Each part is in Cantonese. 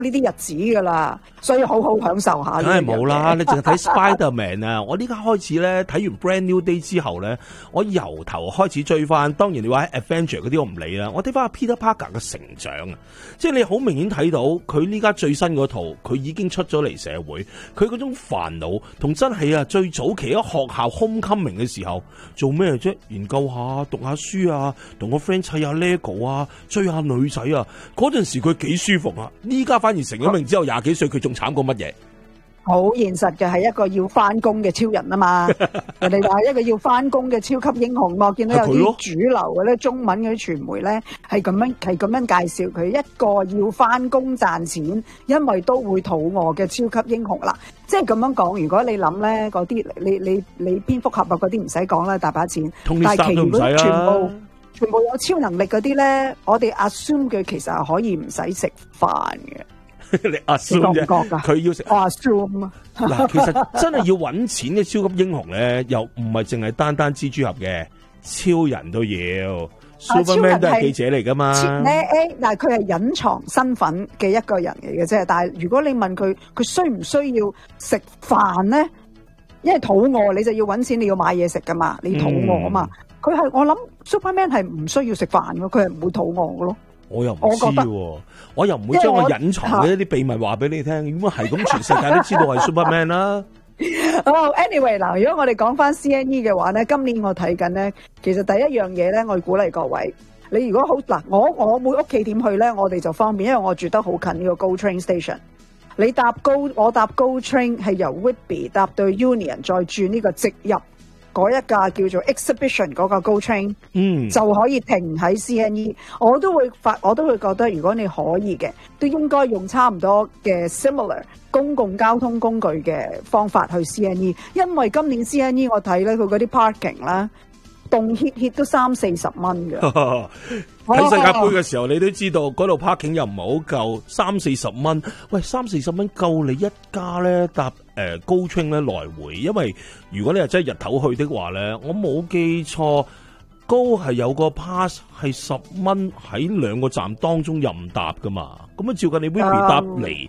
呢啲日子噶啦，所以好好享受下。 梗係冇啦，你淨係睇 Spider-Man 啊！我呢家開始咧睇完 Brand New Day 之後咧，我由頭開始追翻。當然你話 Avenger 嗰啲我唔理啦，我睇翻 Peter Parker 嘅成長啊！即係你好明顯睇到佢呢家最新嗰套，佢已經出咗嚟社會，佢嗰種煩惱同真係啊最早期喺學校 homecoming 嘅時候做咩啫？研究下、讀下書啊，同個 friend 砌下 Lego 啊，追下女仔啊，嗰陣時佢幾舒服啊！呢家反而成咗名之後廿幾歲，佢仲慘過乜嘢？ 好現實嘅係一個要翻工嘅超人啊嘛，人哋話一個要翻工嘅超級英雄嘛，我見到有啲主流嘅咧中文嗰啲傳媒咧係咁樣介紹佢一個要翻工賺錢，因為都會肚餓嘅超級英雄啦。即係咁樣講，如果你諗咧嗰啲你蝙蝠俠啊嗰啲唔使講啦，大把錢，但係其餘全部有超能力嗰啲咧，我哋 assume 佢其實係可以唔使食飯嘅。 你 assume 啫，佢要食。 我 assume 嗱，其實真係要揾錢嘅超級英雄咧，又唔係淨係單蜘蛛俠嘅，超人都要。Superman 都係記者嚟噶嘛？ 但係佢係隱藏身份嘅一個人嚟嘅啫。但係如果你問佢需唔需要食飯咧？因為肚餓，你就要揾錢，你要買嘢食噶嘛。你肚餓啊嘛，佢係我諗 Superman 係唔需要食飯嘅，佢係唔會肚餓嘅咯。 我又唔知喎，我又唔會將我隱藏嘅一啲秘密話俾你聽。點解係咁？全世界都知道係 Superman 啦。 Anyway 嗱，如果我哋講翻 CNE 嘅話咧，今年我睇緊咧，其實第一樣嘢咧，我鼓勵各位，你如果好嗱，我每屋企點去咧，我哋就方便，因為我住得好近呢個 GO Train Station。我搭 GO Train 係由 Whitby 搭到 Union， 再轉呢個直入嗰一架叫做 Exhibition 嗰個 GO Train， 就可以停喺 CNE。我都會覺得，如果你可以嘅，都應該用差唔多嘅 similar 公共交通工具嘅方法去 CNE， 因為今年 CNE 我睇咧佢嗰啲 parking 啦，動歇都30-40蚊嘅。 喺世界盃嘅時候，你都知道嗰度 parking 又唔係好夠，30-40蚊。喂，30-40蚊夠你一家咧搭GO Train 咧來回，因為如果你係真係日頭去的話咧，我冇記錯，GO係有個 pass 係10蚊喺2個站當中任搭噶嘛。咁啊，照緊你 Whitby 搭嚟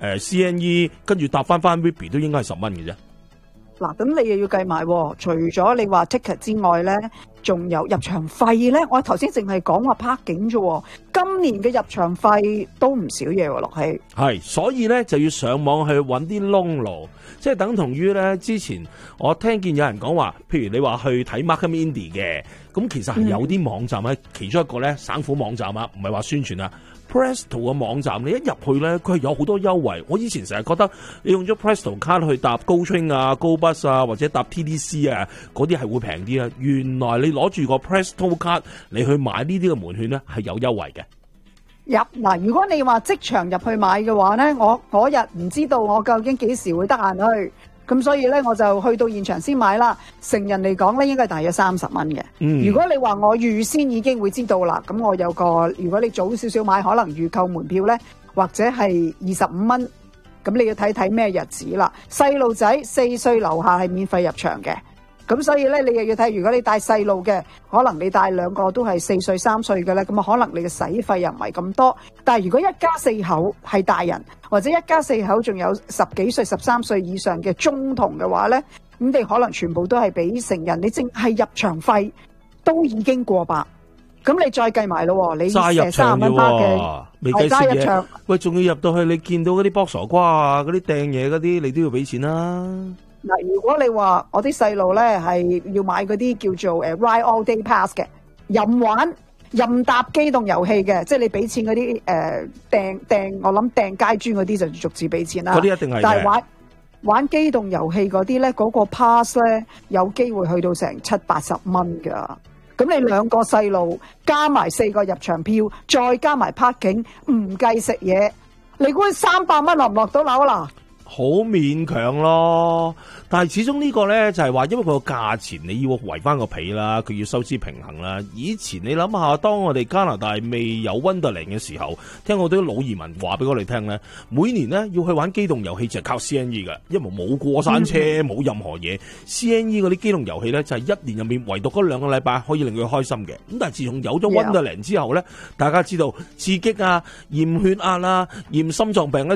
CNE， 跟住搭翻 Whitby 都應該係10蚊嘅啫。 嗱，咁你又要計埋，除咗你話 ticket 之外咧，仲有入場費咧。我頭先淨係講話 parking 啫，今年嘅入場費都唔少嘢喎，落去。係， 所以咧就要上網去揾啲窿路，即係等同於咧之前我聽見有人講話，譬如你話去睇 Markham Indy 嘅，咁其實係有啲網站咧，其中一個咧省府網站啊，唔係話宣傳啊。Presto 嘅網站，你一入去咧，佢係有好多優惠。我以前成日覺得你用咗 Presto 卡去搭 GO Train 啊、GO Bus 啊，或者搭 TTC 啊，嗰啲係會平啲啊。原來你攞住個 Presto 卡，你去買呢啲嘅門券咧，係有優惠嘅。 嗱，如果你話即場入去買嘅話咧，我嗰日唔知道我究竟幾時會得閒去。咁所以咧，我就去到現場先買啦。成人嚟講咧，應該係大約30蚊嘅。如果你話我預先已經會知道啦，咁我有個，如果你早少少買，可能預購門票咧，或者係25蚊。咁你要睇咩日子啦。細路仔4歲樓下係免費入場嘅。咁所以咧，你又要睇，如果你帶細路嘅，可能你帶2個都係4歲3歲嘅咧，咁啊可能你嘅使費又唔係咁多。但係如果一家4口係大人，或者一家4口仲有10幾歲、13歲以上嘅中童嘅話咧，咁你可能全部都係俾成人，你淨係入場費都已經過百。咁你再計埋咯，你齋入場嘅喎，未計食嘢。喂，仲要入到去，你見到嗰啲卜傻瓜啊，嗰啲掟嘢嗰啲，你都要俾錢啦。 嗱，如果你話我啲細路咧係要買嗰啲叫做Ride All Day Pass 嘅，任玩任搭機動遊戲嘅，即係你俾錢嗰啲掟，我諗掟街磚嗰啲就逐字俾錢啦。 嗰啲一定係嘅。 但係玩機動遊戲嗰啲咧，嗰個 pass 咧有機會去到成70-80蚊噶。咁你2個細路加埋4個入場票，再加埋 parking，唔計食嘢，你估300蚊落唔落到樓啦？ 好勉強咯，但係始終呢個呢，就係話，因為佢個價錢你要圍翻個皮啦，佢要收支平衡啦。以前你諗下，當我哋加拿大未有 Wonderland 嘅時候，聽我啲老移民話俾我哋聽呢，每年呢要去玩機動遊戲就係靠 CNE 嘅，因為冇過山車，冇任何嘢。CNE 嗰啲機動遊戲呢，就係一年入面唯獨嗰2個禮拜可以令佢開心嘅。咁但係自從有咗 Wonderland 之後呢，大家知道刺激啊、驗血壓啊、驗心臟病咧。